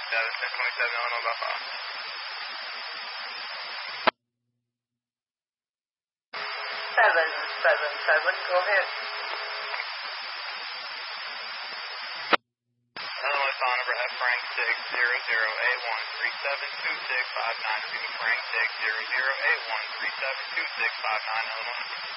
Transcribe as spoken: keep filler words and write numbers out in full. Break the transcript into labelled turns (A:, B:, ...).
A: seven, ten twenty-seven, Illinois by five.
B: seven seven seven, go ahead.
A: Illinois phone number F Frank six zero zero eight one three seven two six five nine. Repeat, Frank six zero zero eight one three seven two six five nine, Illinois.